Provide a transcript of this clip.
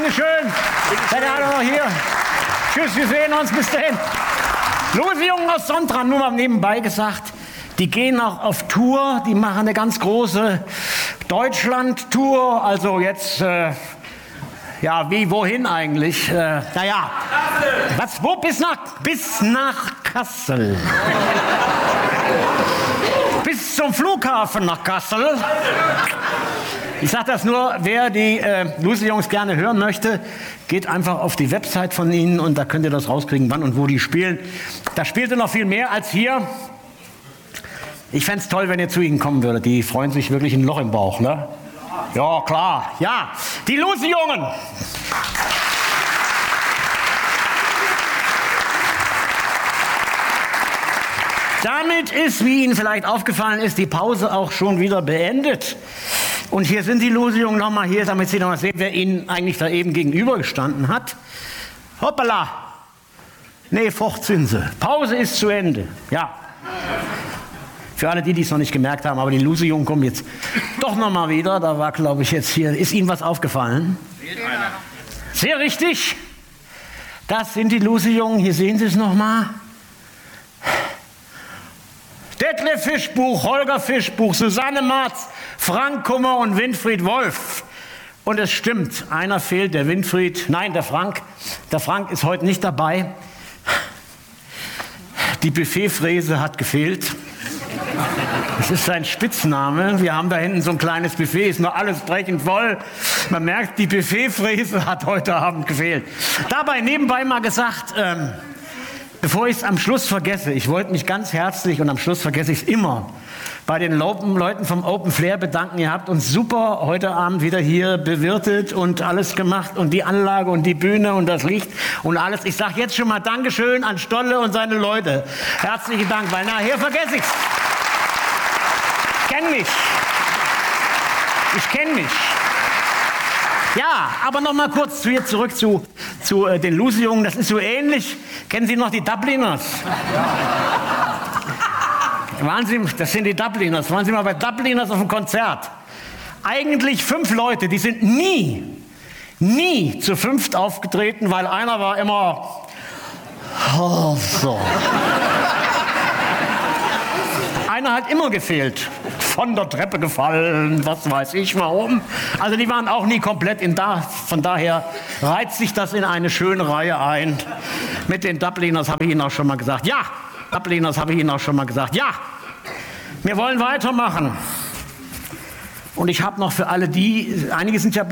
Dankeschön. Seid ihr alle noch hier? Tschüss, wir sehen uns. Bis dahin. Lose Jungen aus Sondern, nur mal nebenbei gesagt, die gehen auch auf Tour. Die machen eine ganz große Deutschland-Tour. Also jetzt, ja, wie, wohin eigentlich? Naja, was, wo? Bis nach Kassel. Bis zum Flughafen nach Kassel. Ich sage das nur, wer die Lose Jungs gerne hören möchte, geht einfach auf die Website von ihnen und da könnt ihr das rauskriegen, wann und wo die spielen. Da spielte noch viel mehr als hier. Ich fände es toll, wenn ihr zu ihnen kommen würdet. Die freuen sich wirklich ein Loch im Bauch, ne? Ja, klar. Ja, die Lose Jungen. Damit ist, wie Ihnen vielleicht aufgefallen ist, die Pause auch schon wieder beendet. Und hier sind die Lose Jungen nochmal hier, damit Sie noch mal sehen, wer Ihnen eigentlich da eben gegenübergestanden hat. Hoppala! Nee, Fortzinse. Pause ist zu Ende. Ja. Für alle, die es noch nicht gemerkt haben, aber die Lose Jungen kommen jetzt doch nochmal wieder. Da war, glaube ich, jetzt hier. Ist Ihnen was aufgefallen? Sehr richtig. Das sind die Lose Jungen. Hier sehen Sie es nochmal. Detlef Fischbuch, Holger Fischbuch, Susanne Marz, Frank Kummer und Winfried Wolf. Und es stimmt, einer fehlt, der Winfried, nein, der Frank. Der Frank ist heute nicht dabei. Die Buffetfräse hat gefehlt. Das ist sein Spitzname. Wir haben da hinten so ein kleines Buffet, ist noch alles brechend voll. Man merkt, die Buffetfräse hat heute Abend gefehlt. Dabei nebenbei mal gesagt, bevor ich es am Schluss vergesse, ich wollte mich ganz herzlich, und am Schluss vergesse ich es immer, bei den Leuten vom Open Flair bedanken. Ihr habt uns super heute Abend wieder hier bewirtet und alles gemacht und die Anlage und die Bühne und das Licht und alles. Ich sage jetzt schon mal Dankeschön an Stolle und seine Leute. Herzlichen Dank, weil nachher vergesse ich es. Ich kenne mich. Ja, aber noch mal kurz zurück zu den Lose Jungen. Das ist so ähnlich. Kennen Sie noch die Dubliners? Das sind die Dubliners. Waren Sie mal bei Dubliners auf einem Konzert? Eigentlich 5 Leute, die sind nie zu 5 aufgetreten, weil einer war immer so. Einer hat immer gefehlt. Von der Treppe gefallen, was weiß ich warum. Also die waren auch nie komplett von daher reiht sich das in eine schöne Reihe ein. Mit den Dubliners habe ich Ihnen auch schon mal gesagt. Ja, wir wollen weitermachen. Und ich habe noch für alle die, einige sind ja